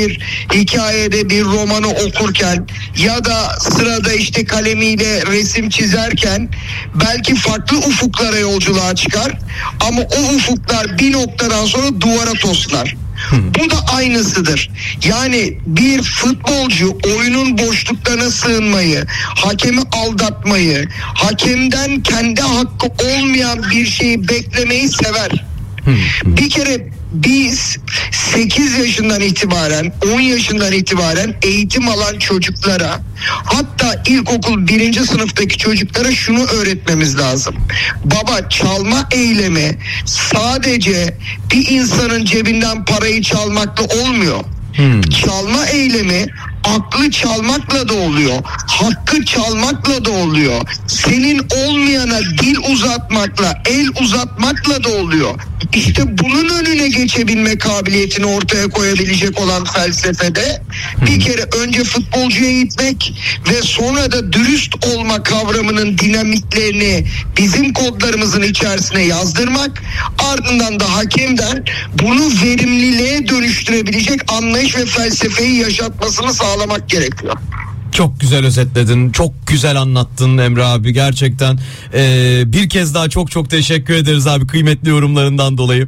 bir hikayede bir romanı okurken ya da sırada işte kalemiyle resim çizerken belki farklı ufuklara yolculuğa çıkar ama o ufuklar bir noktadan sonra duvara toslar. Bu da aynısıdır. Yani bir futbolcu oyunun boşluklarına sığınmayı, hakemi aldatmayı, hakemden kendi hakkı olmayan bir şeyi beklemeyi sever. Bir kere biz 8 yaşından itibaren 10 yaşından itibaren eğitim alan çocuklara, hatta ilkokul 1. sınıftaki çocuklara şunu öğretmemiz lazım. Baba, çalma eylemi sadece bir insanın cebinden parayı çalmakla olmuyor. Çalma eylemi aklı çalmakla da oluyor, hakkı çalmakla da oluyor, senin olmayana dil uzatmakla, el uzatmakla da oluyor. İşte bunun önüne geçebilme kabiliyetini ortaya koyabilecek olan felsefede bir kere önce futbolcuya gitmek ve sonra da dürüst olma kavramının dinamiklerini bizim kodlarımızın içerisine yazdırmak, ardından da hakemden bunu verimliliğe dönüştürebilecek anlayış ve felsefeyi yaşatmasını sağlamak gerekiyor. Çok güzel özetledin, çok güzel anlattın Emre abi, gerçekten bir kez daha çok teşekkür ederiz abi kıymetli yorumlarından dolayı.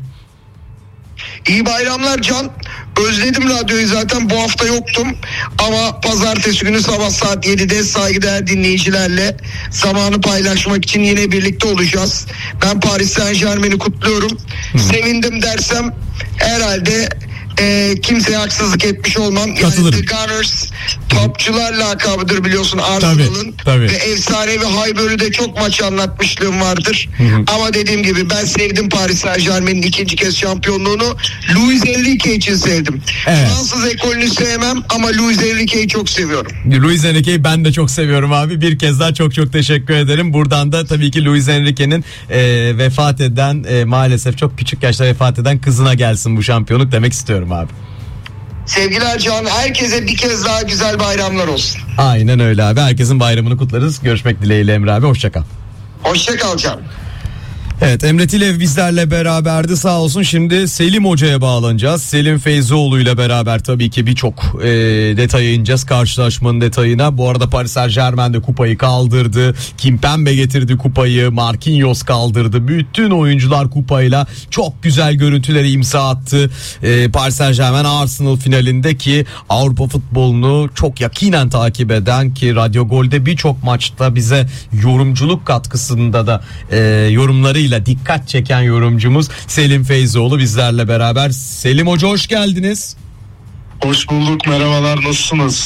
İyi bayramlar Can. Özledim radyoyu, zaten bu hafta yoktum ama pazartesi günü sabah saat 7'de saygıdeğer dinleyicilerle zamanı paylaşmak için yine birlikte olacağız. Ben Paris Saint-Germain'i kutluyorum. Sevindim dersem herhalde kimseye haksızlık etmiş olmam. Yani The Gunners topçular lakabıdır biliyorsun Arsenal'ın. Tabii. Ve efsanevi Highbury'de çok maç anlatmışlığım vardır. Ama dediğim gibi ben sevdim Paris Saint-Germain'in ikinci kez şampiyonluğunu. Luis Enrique için sevdim. Evet. Fransız ekolünü sevmem ama Luis Enrique'yi çok seviyorum. Luis Enrique'yi ben de çok seviyorum abi. Bir kez daha çok teşekkür ederim. Buradan da tabii ki Luis Enrique'nin vefat eden, maalesef çok küçük yaşta vefat eden kızına gelsin bu şampiyonluk demek istiyorum abi. Sevgiler Can, herkese bir kez daha güzel bayramlar olsun. Aynen öyle abi, herkesin bayramını kutlarız. Görüşmek dileğiyle Emre abi, hoşça kal. Hoşça kal Can. Evet, Emre Tilev bizlerle beraberdi sağ olsun. Şimdi Selim Hoca'ya bağlanacağız. Selim Feyzoğlu ile beraber tabii ki birçok detaya ineceğiz, karşılaşmanın detayına. Bu arada Paris Saint-Germain de kupayı kaldırdı. Kimpembe getirdi kupayı. Marquinhos kaldırdı. Bütün oyuncular kupayla çok güzel görüntüleri imza attı. Paris Saint-Germain Arsenal finalinde ki Avrupa futbolunu çok yakinen takip eden, ki Radyo Gol'de birçok maçta bize yorumculuk katkısında da yorumlarıyla dikkat çeken yorumcumuz Selim Feyzoğlu bizlerle beraber. Selim Hoca, hoş geldiniz. Hoş bulduk, merhabalar, nasılsınız?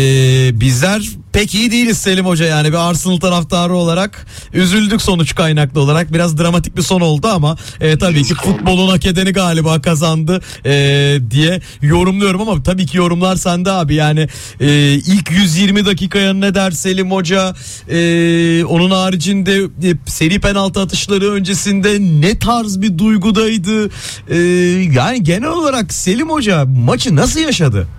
Bizler pek iyi değiliz Selim Hoca, yani bir Arsenal taraftarı olarak üzüldük sonuç kaynaklı olarak. Biraz dramatik bir son oldu ama tabii ki futbolun hak edeni galiba kazandı diye yorumluyorum ama tabii ki yorumlar sende abi. Yani ilk 120 dakikaya ne der Selim Hoca, onun haricinde seri penaltı atışları öncesinde ne tarz bir duygudaydı, yani genel olarak Selim Hoca maçı nasıl yaşadı?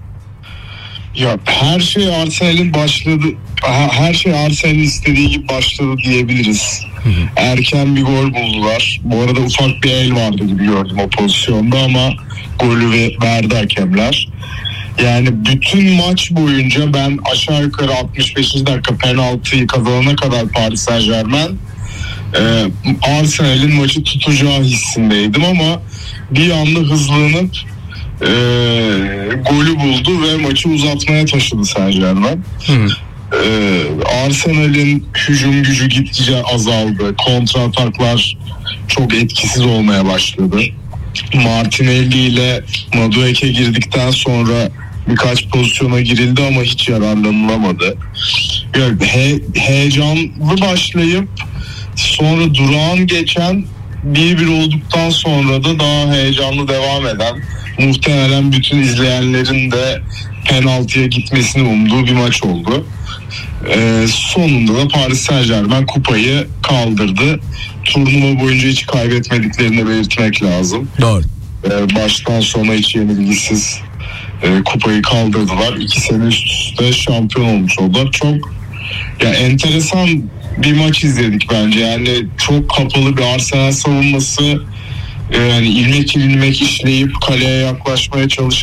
Ya her şey Arsenal'in başladı. Her şey Arsenal'in istediği gibi başladı diyebiliriz. Erken bir gol buldular. Bu arada ufak bir el vardı gibi gördüm o pozisyonda ama golü verdi hakemler. Yani bütün maç boyunca ben aşağı yukarı 65. dakika penaltıyı kazanana kadar Paris Saint-Germain Arsenal'in maçı tutacağı hissindeydim ama bir anda hızlanıp golü buldu ve maçı uzatmaya taşıdı Saint-Germain. Arsenal'in hücum gücü gittikçe azaldı. Kontra ataklar çok etkisiz olmaya başladı. Martinelli ile Madueke girdikten sonra birkaç pozisyona girildi ama hiç yararlanılamadı. Yani heyecanlı başlayıp sonra durağan geçen 1-1 olduktan sonra da daha heyecanlı devam eden, muhtemelen bütün izleyenlerin de penaltıya gitmesini umduğu bir maç oldu. Sonunda da Paris Saint-Germain kupayı kaldırdı. Turnuva boyunca hiç kaybetmediklerini belirtmek lazım. Doğru. Baştan sona hiç yenilgisiz kupayı kaldırdılar. 2 sene üst üste şampiyon olmuş oldular. Çok enteresan bir maç izledik bence. Yani çok kapalı bir Arsenal savunması, yani ilmek ilmek işleyip kaleye yaklaşmaya çalışan